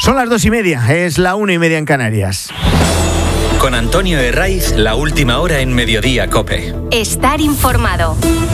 Son las 2:30, es la 1:30 en Canarias. Con Antonio Herraiz, la última hora en Mediodía COPE. Estar informado.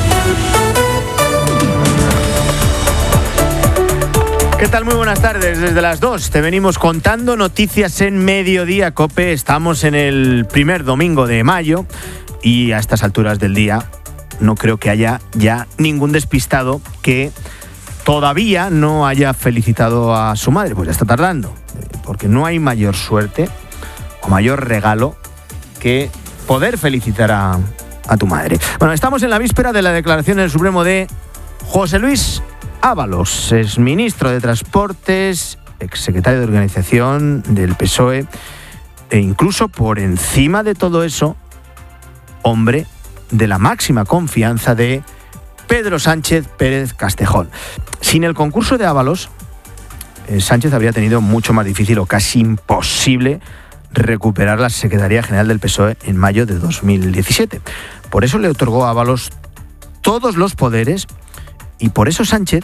¿Qué tal? Muy buenas tardes. Desde las 2 te venimos contando noticias en Mediodía COPE. Estamos en el primer domingo de mayo y a estas alturas del día no creo que haya ya ningún despistado que todavía no haya felicitado a su madre. Pues ya está tardando, porque no hay mayor suerte o mayor regalo que poder felicitar a tu madre. Bueno, estamos en la víspera de la declaración del Supremo de José Luis Ábalos, exministro de Transportes, exsecretario de Organización del PSOE, e incluso por encima de todo eso, hombre de la máxima confianza de Pedro Sánchez Pérez Castejón. Sin el concurso de Ábalos, Sánchez habría tenido mucho más difícil o casi imposible recuperar la Secretaría General del PSOE en mayo de 2017. Por eso le otorgó a Ábalos todos los poderes y por eso Sánchez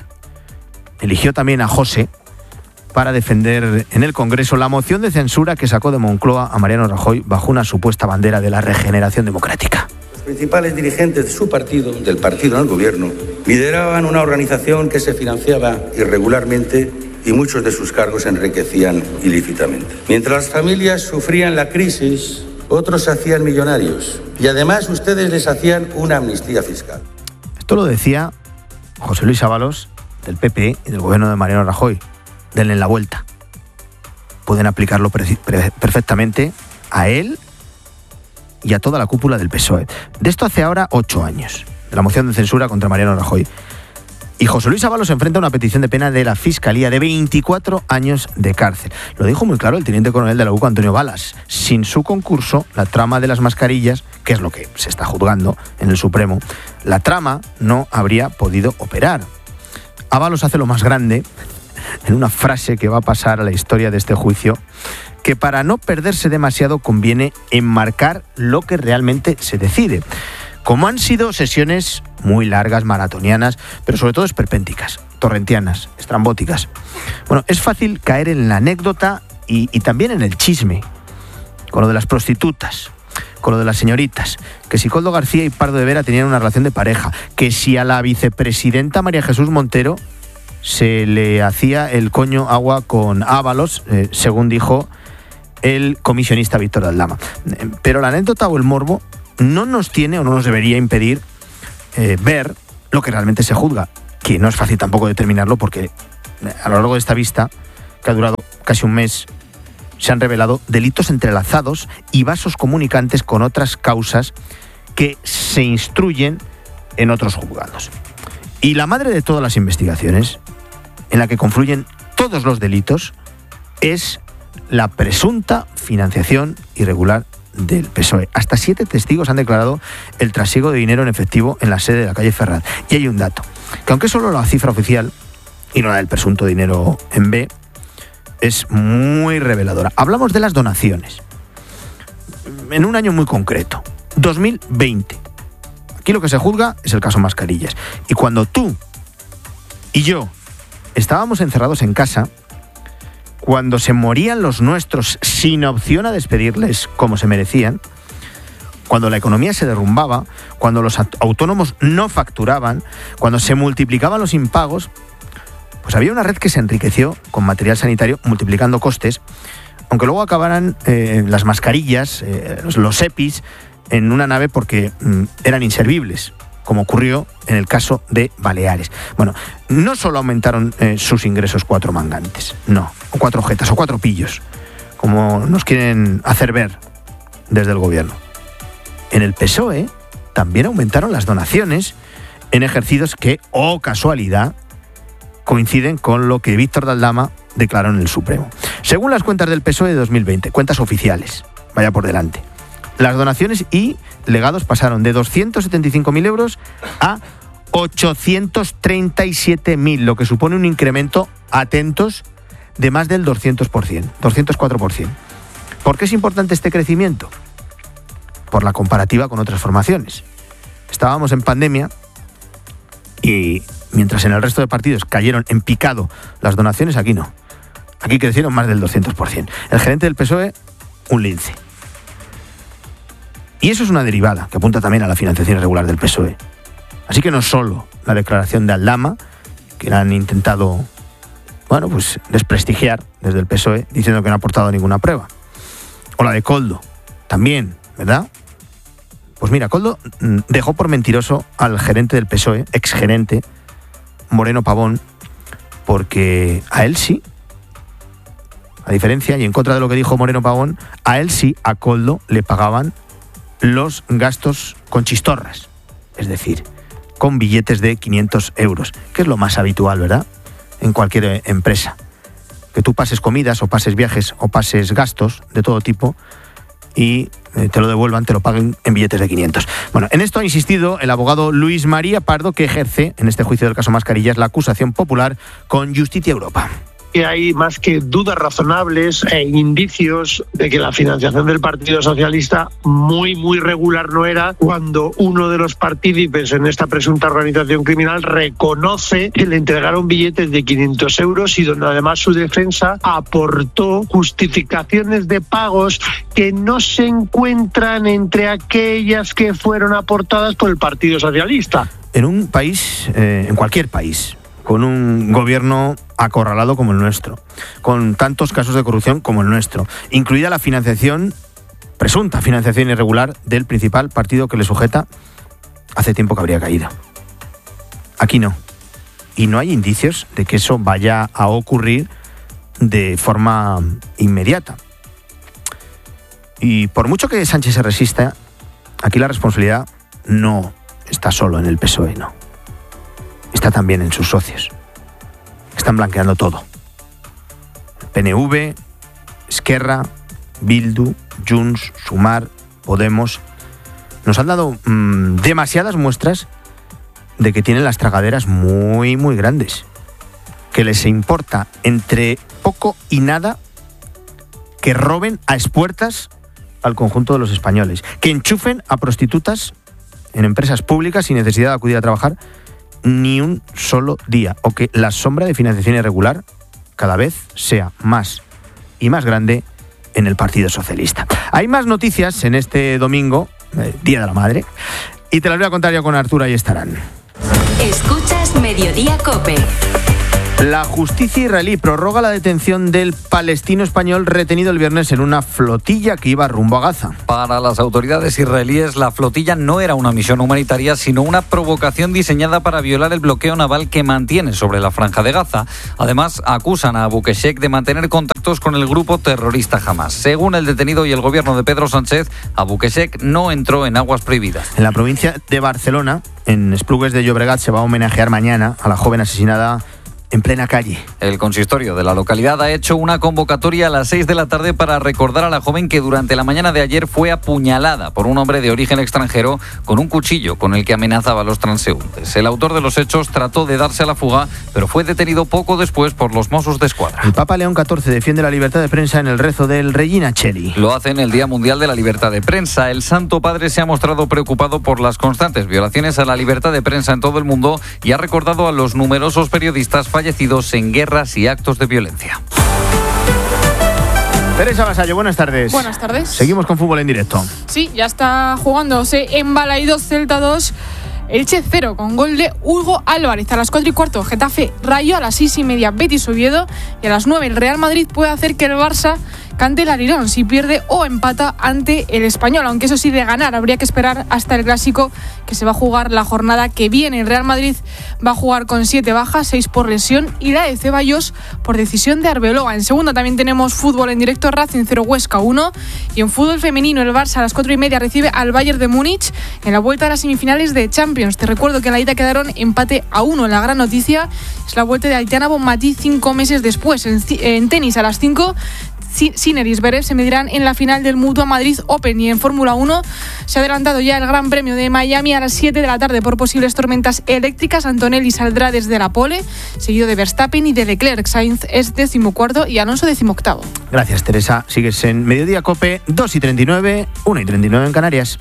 eligió también a José para defender en el Congreso la moción de censura que sacó de Moncloa a Mariano Rajoy bajo una supuesta bandera de la regeneración democrática. Los principales dirigentes de su partido, del partido en el gobierno, lideraban una organización que se financiaba irregularmente y muchos de sus cargos se enriquecían ilícitamente. Mientras las familias sufrían la crisis, otros se hacían millonarios y además ustedes les hacían una amnistía fiscal. Esto lo decía José Luis Ábalos, del PP y del gobierno de Mariano Rajoy. Denle la vuelta. Pueden aplicarlo perfectamente a él y a toda la cúpula del PSOE. De esto hace ahora 8 años, de la moción de censura contra Mariano Rajoy. Y José Luis Ábalos enfrenta una petición de pena de la Fiscalía de 24 años de cárcel. Lo dijo muy claro el teniente coronel de la UCO, Antonio Balas. Sin su concurso, la trama de las mascarillas, que es lo que se está juzgando en el Supremo, la trama no habría podido operar. Ábalos hace lo más grande en una frase que va a pasar a la historia de este juicio, que para no perderse demasiado conviene enmarcar lo que realmente se decide. Como han sido sesiones muy largas, maratonianas, pero sobre todo esperpénticas, torrentianas, estrambóticas. Bueno, es fácil caer en la anécdota y también en el chisme, con lo de las prostitutas, con lo de las señoritas, que si Koldo García y Pardo de Vera tenían una relación de pareja, que si a la vicepresidenta María Jesús Montero se le hacía el coño agua con Ábalos, según dijo el comisionista Víctor de Aldama. Pero la anécdota o el morbo no nos tiene o no nos debería impedir ver lo que realmente se juzga, que no es fácil tampoco determinarlo porque a lo largo de esta vista, que ha durado casi un mes, se han revelado delitos entrelazados y vasos comunicantes con otras causas que se instruyen en otros juzgados. Y la madre de todas las investigaciones, en la que confluyen todos los delitos, es la presunta financiación irregular del PSOE. Hasta 7 testigos han declarado el trasiego de dinero en efectivo en la sede de la calle Ferraz. Y hay un dato, que aunque solo la cifra oficial y no la del presunto dinero en B, es muy reveladora. Hablamos de las donaciones. En un año muy concreto, 2020. Aquí lo que se juzga es el caso mascarillas. Y cuando tú y yo estábamos encerrados en casa, cuando se morían los nuestros sin opción a despedirles como se merecían, cuando la economía se derrumbaba, cuando los autónomos no facturaban, cuando se multiplicaban los impagos, pues había una red que se enriqueció con material sanitario multiplicando costes, aunque luego acabaran las mascarillas, los EPIs, en una nave porque eran inservibles, como ocurrió en el caso de Baleares. Bueno, no solo aumentaron sus ingresos 4 mangantes, no, o 4 jetas, o 4 pillos, como nos quieren hacer ver desde el gobierno. En el PSOE también aumentaron las donaciones en ejercicios que, oh casualidad, coinciden con lo que Víctor de Aldama declaró en el Supremo. Según las cuentas del PSOE de 2020, cuentas oficiales, vaya por delante, las donaciones y legados pasaron de 275.000 euros a 837.000, lo que supone un incremento, atentos, de más del 200%, 204%. ¿Por qué es importante este crecimiento? Por la comparativa con otras formaciones. Estábamos en pandemia y mientras en el resto de partidos cayeron en picado las donaciones, aquí no. Aquí crecieron más del 200%. El gerente del PSOE, un lince. Y eso es una derivada que apunta también a la financiación irregular del PSOE. Así que no solo la declaración de Aldama, que la han intentado, desprestigiar desde el PSOE, diciendo que no ha aportado ninguna prueba. O la de Koldo, también, ¿verdad? Pues mira, Koldo dejó por mentiroso al gerente del PSOE, exgerente, Moreno Pavón, porque a él sí, a diferencia y en contra de lo que dijo Moreno Pavón, a él sí, a Koldo, le pagaban los gastos con chistorras, es decir, con billetes de 500 euros, que es lo más habitual, ¿verdad?, en cualquier empresa. Que tú pases comidas o pases viajes o pases gastos de todo tipo y te lo devuelvan, te lo paguen en billetes de 500. Bueno, en esto ha insistido el abogado Luis María Pardo, que ejerce en este juicio del caso Mascarillas la acusación popular con Justicia Europa. Que hay más que dudas razonables e indicios de que la financiación del Partido Socialista muy regular no era, cuando uno de los partícipes en esta presunta organización criminal reconoce que le entregaron billetes de 500 euros y donde además su defensa aportó justificaciones de pagos que no se encuentran entre aquellas que fueron aportadas por el Partido Socialista. En un país, en cualquier país, con un gobierno acorralado como el nuestro, con tantos casos de corrupción como el nuestro, incluida la presunta financiación irregular del principal partido que le sujeta, hace tiempo que habría caído. Aquí no. Y no hay indicios de que eso vaya a ocurrir de forma inmediata. Y por mucho que Sánchez se resista, aquí la responsabilidad no está solo en el PSOE, no. Está también en sus socios. Están blanqueando todo. PNV, Esquerra, Bildu, Junts, Sumar, Podemos. Nos han dado demasiadas muestras de que tienen las tragaderas muy grandes. Que les importa entre poco y nada que roben a expuertas al conjunto de los españoles. Que enchufen a prostitutas en empresas públicas sin necesidad de acudir a trabajar ni un solo día, o que la sombra de financiación irregular cada vez sea más y más grande en el Partido Socialista. Hay más noticias en este domingo, Día de la Madre, y te las voy a contar yo con Arturo Ayestarán. Escuchas Mediodía COPE. La justicia israelí prorroga la detención del palestino español retenido el viernes en una flotilla que iba rumbo a Gaza. Para las autoridades israelíes, la flotilla no era una misión humanitaria, sino una provocación diseñada para violar el bloqueo naval que mantiene sobre la franja de Gaza. Además, acusan a Abu Keshek de mantener contactos con el grupo terrorista Hamas. Según el detenido y el gobierno de Pedro Sánchez, Abu Keshek no entró en aguas prohibidas. En la provincia de Barcelona, en Esplugues de Llobregat, se va a homenajear mañana a la joven asesinada en plena calle. El consistorio de la localidad ha hecho una convocatoria a las 6 de la tarde para recordar a la joven que durante la mañana de ayer fue apuñalada por un hombre de origen extranjero con un cuchillo con el que amenazaba a los transeúntes. El autor de los hechos trató de darse a la fuga, pero fue detenido poco después por los Mossos d'Esquadra. El Papa León XIV defiende la libertad de prensa en el rezo del Regina Coeli. Lo hace en el Día Mundial de la Libertad de Prensa. El Santo Padre se ha mostrado preocupado por las constantes violaciones a la libertad de prensa en todo el mundo y ha recordado a los numerosos periodistas fallecidos en guerras y actos de violencia. Teresa Vasallo, buenas tardes. Buenas tardes. Seguimos con fútbol en directo. Sí, ya está jugándose en Balaídos, Celta 2, Elche 0, con gol de Hugo Álvarez. A las 4:15, Getafe Rayo, a las 6:30, Betis Oviedo, y a las 9 el Real Madrid puede hacer que el Barça cante el Arirón si pierde o empata ante el Español, aunque eso sí, de ganar habría que esperar hasta el Clásico, que se va a jugar la jornada que viene. El Real Madrid va a jugar con 7 bajas, 6 por lesión, y la de Ceballos por decisión de Arbeloa. En segunda también tenemos fútbol en directo, Racing 0, Huesca 1, y en fútbol femenino el Barça a las 4:30 recibe al Bayern de Múnich en la vuelta a las semifinales de Champions. Te recuerdo que en la ida quedaron empate a 1. La gran noticia es la vuelta de Aitana Bonmatí 5 meses después. En tenis a las 5, Sinner y Zverev se medirán en la final del Mutua Madrid Open, y en Fórmula 1 se ha adelantado ya el Gran Premio de Miami a las 7 de la tarde por posibles tormentas eléctricas. Antonelli saldrá desde la pole, seguido de Verstappen y de Leclerc. Sainz es 14º y Alonso 18º. Gracias, Teresa. Sigues en Mediodía COPE, 2:39, 1:39 en Canarias.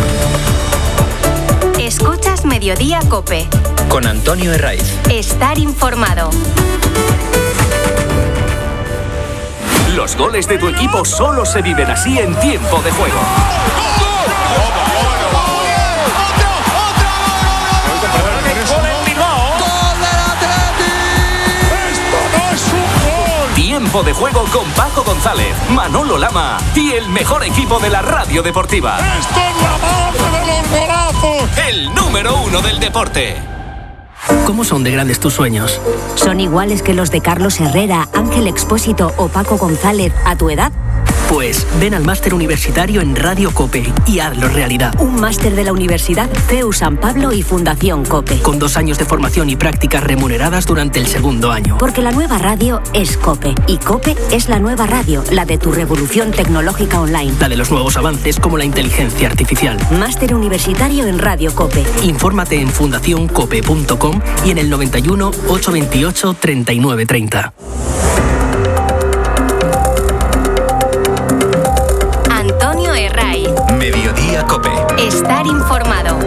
Escuchas Mediodía COPE. Con Antonio Herraiz. Estar informado. Los goles de tu equipo solo se viven así en Tiempo de Juego. Tiempo de Juego con Paco González, Manolo Lama y el mejor equipo de la radio deportiva. ¡Esto es la madre de los golazos! El número 1 del deporte. ¿Cómo son de grandes tus sueños? ¿Son iguales que los de Carlos Herrera, Ángel Expósito o Paco González a tu edad? Pues ven al máster universitario en Radio COPE y hazlo realidad. Un máster de la Universidad CEU San Pablo y Fundación COPE. Con 2 años de formación y prácticas remuneradas durante el segundo año. Porque la nueva radio es COPE. Y COPE es la nueva radio, la de tu revolución tecnológica online. La de los nuevos avances como la inteligencia artificial. Máster universitario en Radio COPE. Infórmate en fundacioncope.com y en el 91 828 3930. Antonio Herraiz. Mediodía COPE. Estar informado.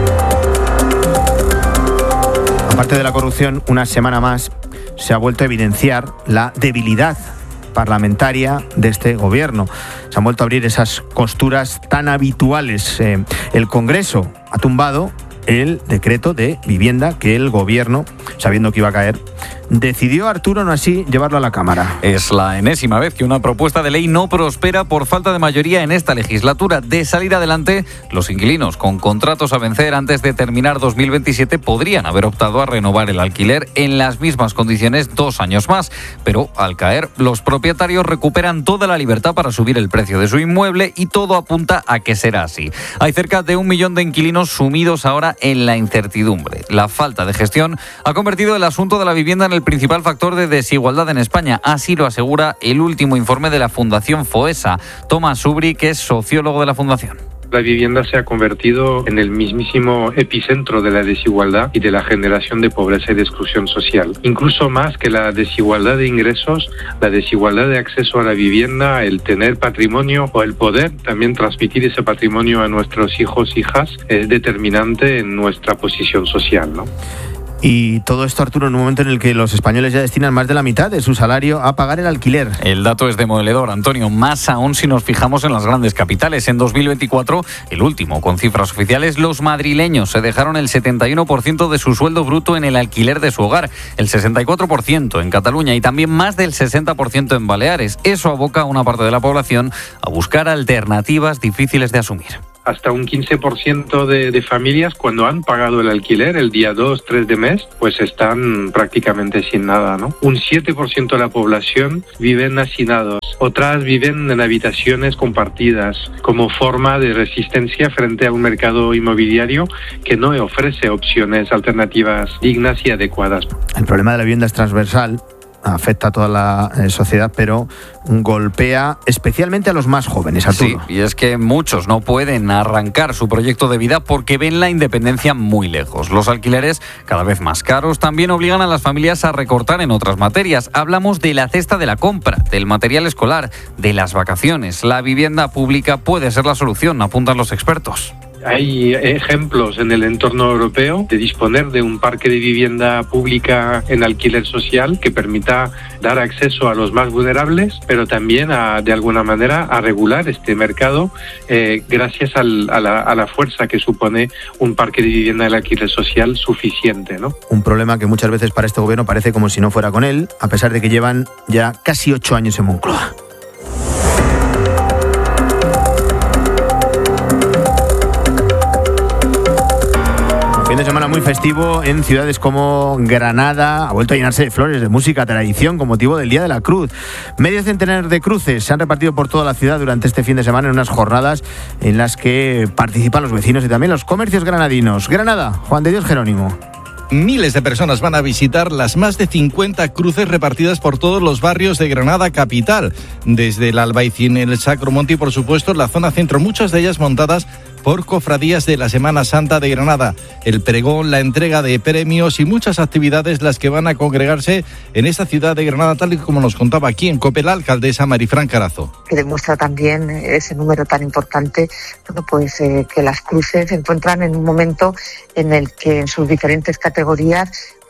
Aparte de la corrupción, una semana más se ha vuelto a evidenciar la debilidad parlamentaria de este gobierno. Se han vuelto a abrir esas costuras tan habituales. El Congreso ha tumbado el decreto de vivienda que el gobierno, sabiendo que iba a caer, decidió, Arturo, no así, llevarlo a la Cámara. Es la enésima vez que una propuesta de ley no prospera por falta de mayoría en esta legislatura. De salir adelante, los inquilinos con contratos a vencer antes de terminar 2027 podrían haber optado a renovar el alquiler en las mismas condiciones 2 años más. Pero al caer, los propietarios recuperan toda la libertad para subir el precio de su inmueble y todo apunta a que será así. Hay cerca de 1 millón de inquilinos sumidos ahora en la incertidumbre. La falta de gestión ha convertido el asunto de la vivienda en el principal factor de desigualdad en España. Así lo asegura el último informe de la Fundación Foessa. Tomás Subri, que es sociólogo de la Fundación. La vivienda se ha convertido en el mismísimo epicentro de la desigualdad y de la generación de pobreza y de exclusión social. Incluso más que la desigualdad de ingresos, la desigualdad de acceso a la vivienda, el tener patrimonio o el poder también transmitir ese patrimonio a nuestros hijos, hijas, es determinante en nuestra posición social, ¿no? Y todo esto, Arturo, en un momento en el que los españoles ya destinan más de la mitad de su salario a pagar el alquiler. El dato es demoledor, Antonio, más aún si nos fijamos en las grandes capitales. En 2024, el último con cifras oficiales, los madrileños se dejaron el 71% de su sueldo bruto en el alquiler de su hogar, el 64% en Cataluña y también más del 60% en Baleares. Eso aboca a una parte de la población a buscar alternativas difíciles de asumir. Hasta un 15% de familias, cuando han pagado el alquiler el día 2, 3 de mes, pues están prácticamente sin nada, ¿no? Un 7% de la población viven hacinados. Otras viven en habitaciones compartidas como forma de resistencia frente a un mercado inmobiliario que no ofrece opciones alternativas dignas y adecuadas. El problema de la vivienda es transversal. Afecta a toda la sociedad, pero golpea especialmente a los más jóvenes, Arturo. Sí, y es que muchos no pueden arrancar su proyecto de vida porque ven la independencia muy lejos. Los alquileres, cada vez más caros, también obligan a las familias a recortar en otras materias. Hablamos de la cesta de la compra, del material escolar, de las vacaciones. La vivienda pública puede ser la solución, apuntan los expertos. Hay ejemplos en el entorno europeo de disponer de un parque de vivienda pública en alquiler social que permita dar acceso a los más vulnerables, pero también de alguna manera a regular este mercado gracias a la fuerza que supone un parque de vivienda en alquiler social suficiente, ¿no? Un problema que muchas veces para este gobierno parece como si no fuera con él, a pesar de que llevan ya casi 8 años en Moncloa. Fin de semana muy festivo en ciudades como Granada. Ha vuelto a llenarse de flores, de música, tradición con motivo del Día de la Cruz. Medio centenar de cruces se han repartido por toda la ciudad durante este fin de semana en unas jornadas en las que participan los vecinos y también los comercios granadinos. Granada, Juan de Dios Jerónimo. Miles de personas van a visitar las más de 50 cruces repartidas por todos los barrios de Granada capital, desde el Albaicín, el Sacromonte y por supuesto la zona centro, muchas de ellas montadas por cofradías de la Semana Santa de Granada. El pregón, la entrega de premios y muchas actividades las que van a congregarse en esta ciudad de Granada, tal y como nos contaba aquí en COPE la alcaldesa Marifran Carazo. Que demuestra también ese número tan importante, pues que las cruces se encuentran en un momento en el que en sus diferentes categorías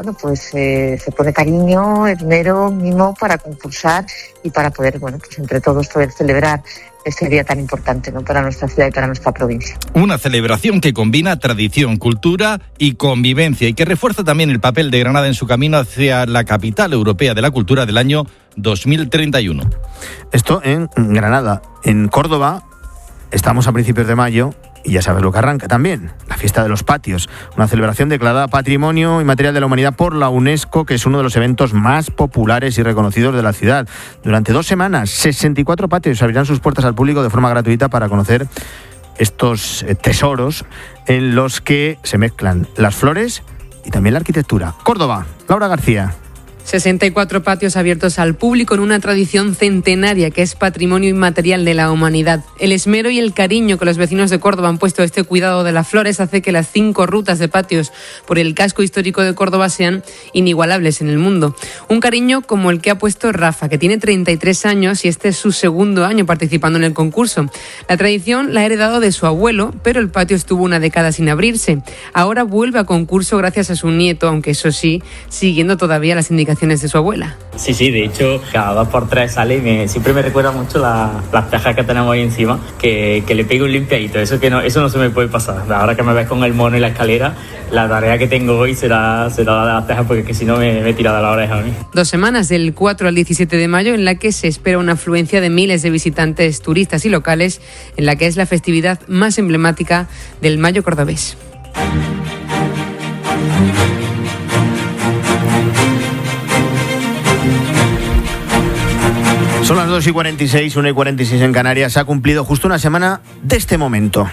bueno, pues se pone cariño, esmero, mimo para concursar y para poder, bueno, pues entre todos poder celebrar este día tan importante, ¿no?, para nuestra ciudad y para nuestra provincia. Una celebración que combina tradición, cultura y convivencia y que refuerza también el papel de Granada en su camino hacia la capital europea de la cultura del año 2031. Esto en Granada. En Córdoba estamos a principios de mayo y ya sabes lo que arranca también, la fiesta de los patios, una celebración declarada Patrimonio Inmaterial de la Humanidad por la UNESCO, que es uno de los eventos más populares y reconocidos de la ciudad. Durante 2 semanas, 64 patios abrirán sus puertas al público de forma gratuita para conocer estos tesoros en los que se mezclan las flores y también la arquitectura. Córdoba, Laura García. 64 patios abiertos al público en una tradición centenaria que es patrimonio inmaterial de la humanidad. El esmero y el cariño que los vecinos de Córdoba han puesto a este cuidado de las flores hace que las 5 rutas de patios por el casco histórico de Córdoba sean inigualables en el mundo. Un cariño como el que ha puesto Rafa, que tiene 33 años y este es su segundo año participando en el concurso. La tradición la ha heredado de su abuelo, pero el patio estuvo una década sin abrirse. Ahora vuelve a concurso gracias a su nieto, aunque eso sí, siguiendo todavía las indicaciones de su abuela. Sí, de hecho, cada 2x3 sale y siempre me recuerda mucho las tejas que tenemos ahí encima, que le pego un limpiadito, eso no se me puede pasar. Ahora que me ves con el mono y la escalera, la tarea que tengo hoy será la de las tejas, porque si no me tira de la oreja a mí. 2 semanas, del 4 al 17 de mayo, en la que se espera una afluencia de miles de visitantes, turistas y locales, en la que es la festividad más emblemática del Mayo cordobés. Son las 2:46, 1:46 en Canarias. Se ha cumplido justo una semana de este momento.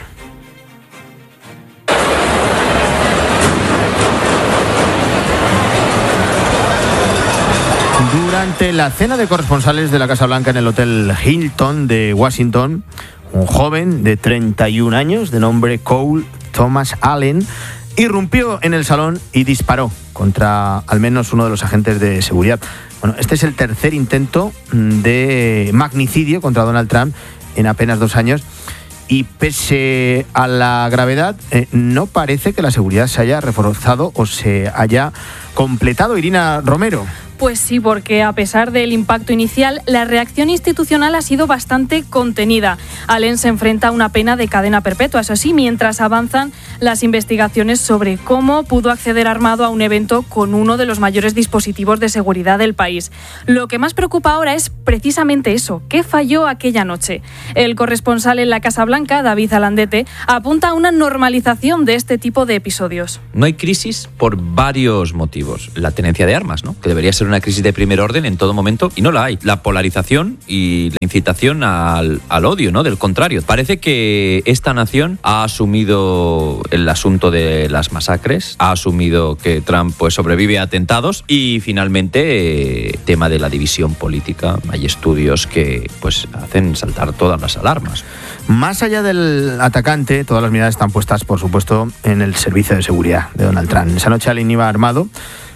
Durante la cena de corresponsales de la Casa Blanca en el Hotel Hilton de Washington, un joven de 31 años, de nombre Cole Thomas Allen, irrumpió en el salón y disparó contra al menos uno de los agentes de seguridad. Bueno, este es el tercer intento de magnicidio contra Donald Trump en apenas 2 años y pese a la gravedad, no parece que la seguridad se haya reforzado o se haya completado. Irina Romero. Pues sí, porque a pesar del impacto inicial, la reacción institucional ha sido bastante contenida. Allen se enfrenta a una pena de cadena perpetua, eso sí, mientras avanzan las investigaciones sobre cómo pudo acceder armado a un evento con uno de los mayores dispositivos de seguridad del país. Lo que más preocupa ahora es precisamente eso, ¿qué falló aquella noche? El corresponsal en la Casa Blanca, David Alandete, apunta a una normalización de este tipo de episodios. No hay crisis por varios motivos. La tenencia de armas, ¿no?, que debería ser una crisis de primer orden en todo momento, y no la hay. La polarización y la incitación al odio, ¿no?, del contrario. Parece que esta nación ha asumido el asunto de las masacres, ha asumido que Trump pues sobrevive a atentados y finalmente tema de la división política. Hay estudios que pues hacen saltar todas las alarmas. Más allá del atacante, todas las miradas están puestas, por supuesto, en el servicio de seguridad de Donald Trump. Esa noche Allen iba armado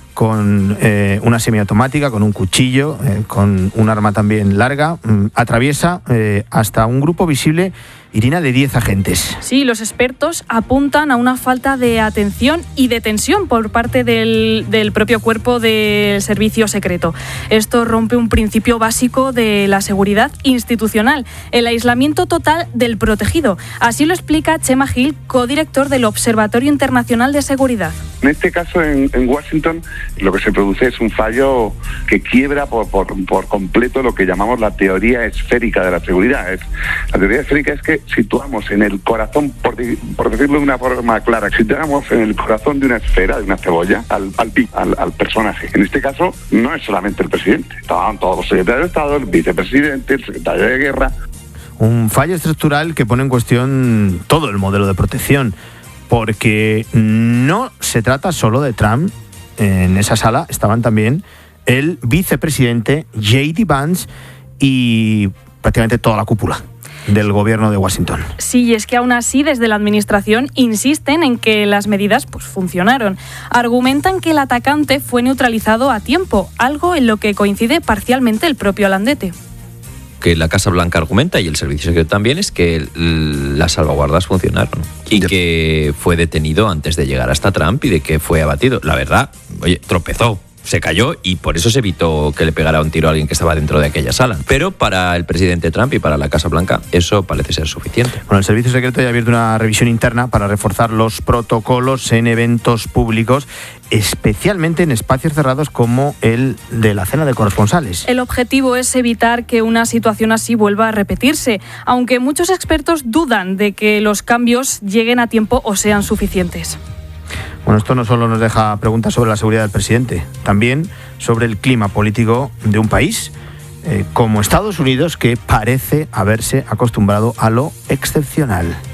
con una semiautomática, con un cuchillo, con un arma también larga. Atraviesa hasta un grupo visible, Irina, de 10 agentes. Sí, los expertos apuntan a una falta de atención y de tensión por parte del propio cuerpo del servicio secreto. Esto rompe un principio básico de la seguridad institucional, el aislamiento total del protegido. Así lo explica Chema Gil, codirector del Observatorio Internacional de Seguridad. En este caso, en Washington, lo que se produce es un fallo que quiebra por completo lo que llamamos la teoría esférica de la seguridad. La teoría esférica es que situamos en el corazón, por decirlo de una forma clara, situamos en el corazón de una esfera, de una cebolla, al personaje. En este caso, no es solamente el presidente. Estaban todos los secretarios de Estado, el vicepresidente, el secretario de Guerra. Un fallo estructural que pone en cuestión todo el modelo de protección, porque no se trata solo de Trump. En esa sala estaban también el vicepresidente J.D. Vance y prácticamente toda la cúpula del gobierno de Washington. Sí, y es que aún así desde la administración insisten en que las medidas pues funcionaron. Argumentan que el atacante fue neutralizado a tiempo, algo en lo que coincide parcialmente el propio Alandete. Que la Casa Blanca argumenta, y el servicio secreto también, es que las salvaguardas funcionaron. y que fue detenido antes de llegar hasta Trump y de que fue abatido. La verdad, oye, tropezó, se cayó y por eso se evitó que le pegara un tiro a alguien que estaba dentro de aquella sala. Pero para el presidente Trump y para la Casa Blanca eso parece ser suficiente. Bueno, el Servicio Secreto ya ha abierto una revisión interna para reforzar los protocolos en eventos públicos, especialmente en espacios cerrados como el de la cena de corresponsales. El objetivo es evitar que una situación así vuelva a repetirse, aunque muchos expertos dudan de que los cambios lleguen a tiempo o sean suficientes. Bueno, esto no solo nos deja preguntas sobre la seguridad del presidente, también sobre el clima político de un país como Estados Unidos, que parece haberse acostumbrado a lo excepcional.